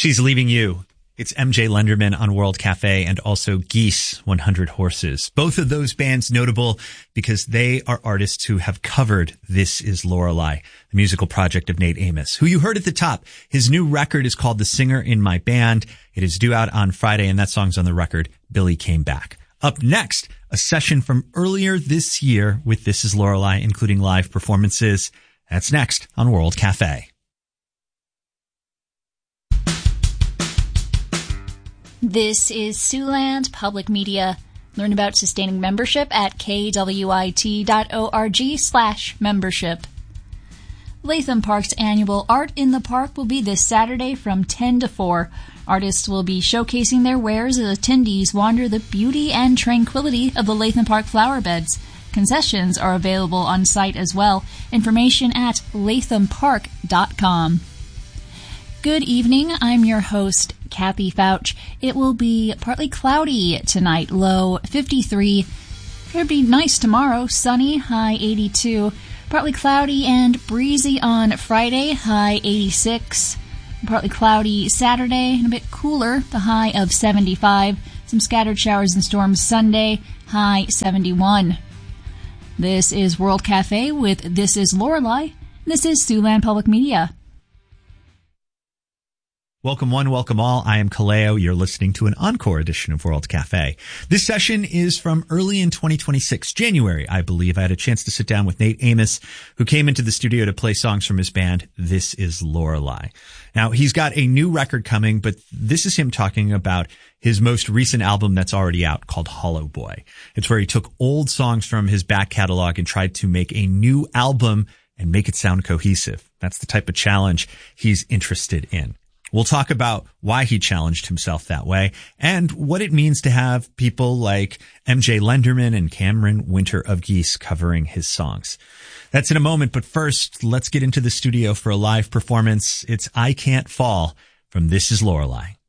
She's Leaving You. It's MJ Lenderman on World Cafe and also Geese 100 Horses. Both of those bands notable because they are artists who have covered This Is Lorelei, the musical project of Nate Amos, who you heard at the top. His new record is called The Singer in My Band. It is due out on Friday, and that song's on the record, Billy Came Back. Up next, a session from earlier this year with This Is Lorelei, including live performances. That's next on World Cafe. This is Siouxland Public Media. Learn about sustaining membership at kwit.org/membership. Latham Park's annual Art in the Park will be this Saturday from 10 to 4. Artists will be showcasing their wares as attendees wander the beauty and tranquility of the Latham Park flower beds. Concessions are available on site as well. Information at lathampark.com. Good evening, I'm your host, Kathy Fouch. It will be partly cloudy tonight, low 53. It'll be nice tomorrow, sunny, high 82. Partly cloudy and breezy on Friday, high 86. Partly cloudy Saturday and a bit cooler, the high of 75. Some scattered showers and storms Sunday, high 71. This is World Cafe with This Is Lorelei. This is Siouxland Public Media. Welcome one, welcome all. I am Kaleo. You're listening to an encore edition of World Cafe. This session is from early in 2026, January, I believe. I had a chance to sit down with Nate Amos, who came into the studio to play songs from his band, This Is Lorelei. Now, he's got a new record coming, but this is him talking about his most recent album that's already out called Hollow Boy. It's where he took old songs from his back catalog and tried to make a new album and make it sound cohesive. That's the type of challenge he's interested in. We'll talk about why he challenged himself that way and what it means to have people like MJ Lenderman and Cameron Winter of Geese covering his songs. That's in a moment, but first, let's get into the studio for a live performance. It's I Can't Fall from This Is Lorelei.